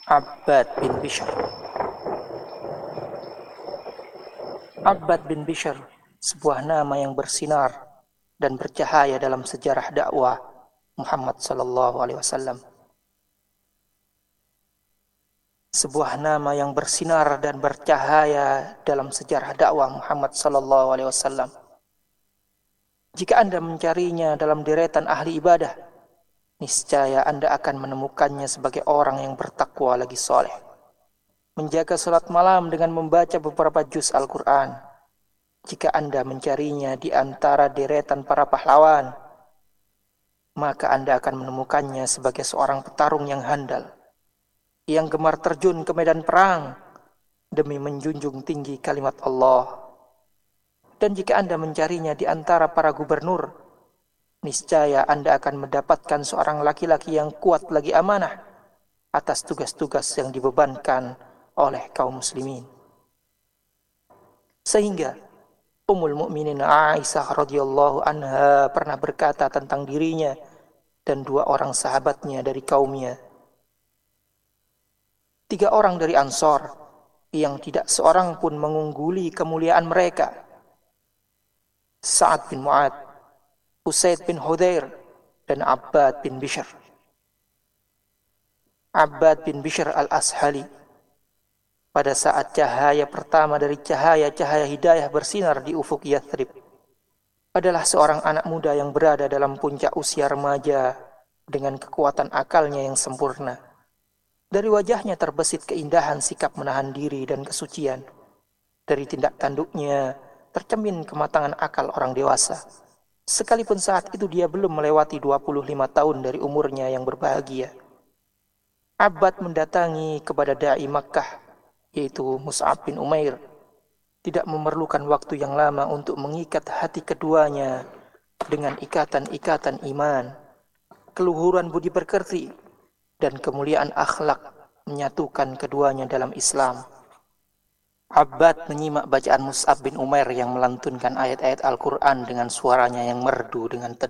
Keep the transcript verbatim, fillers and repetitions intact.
Abbad bin Bishr. Abbad bin Bishr, sebuah nama yang bersinar dan bercahaya dalam sejarah dakwah Muhammad sallallahu alaihi wasallam. Sebuah nama yang bersinar dan bercahaya dalam sejarah dakwah Muhammad sallallahu alaihi wasallam. Jika Anda mencarinya dalam deretan ahli ibadah, niscaya Anda akan menemukannya sebagai orang yang bertakwa lagi soleh, menjaga salat malam dengan membaca beberapa juz Al-Quran. Jika Anda mencarinya di antara deretan para pahlawan, maka Anda akan menemukannya sebagai seorang petarung yang handal, yang gemar terjun ke medan perang demi menjunjung tinggi kalimat Allah. Dan jika Anda mencarinya di antara para gubernur, niscaya Anda akan mendapatkan seorang laki-laki yang kuat lagi amanah atas tugas-tugas yang dibebankan oleh kaum muslimin. Sehingga Ummul Mukminin Aisyah radhiyallahu anha pernah berkata tentang dirinya dan dua orang sahabatnya dari kaumnya. Tiga orang dari Ansor yang tidak seorang pun mengungguli kemuliaan mereka. Sa'ad bin Mu'ad, Usaid bin Hudhair, dan Abbad bin Bishr. Abbad bin Bishr al-Ashali, pada saat cahaya pertama dari cahaya-cahaya hidayah bersinar di ufuk Yathrib, adalah seorang anak muda yang berada dalam puncak usia remaja dengan kekuatan akalnya yang sempurna. Dari wajahnya terbesit keindahan sikap menahan diri dan kesucian. Dari tindak tanduknya tercermin kematangan akal orang dewasa. Sekalipun saat itu dia belum melewati dua puluh lima tahun dari umurnya yang berbahagia. Abbad mendatangi kepada da'i Makkah, yaitu Mus'ab bin Umair. Tidak memerlukan waktu yang lama untuk mengikat hati keduanya dengan ikatan-ikatan iman, keluhuran budi pekerti, dan kemuliaan akhlak menyatukan keduanya dalam Islam. Abbad menyimak bacaan Mus'ab bin Umair yang melantunkan ayat-ayat Al-Quran dengan suaranya yang merdu dengan teduh.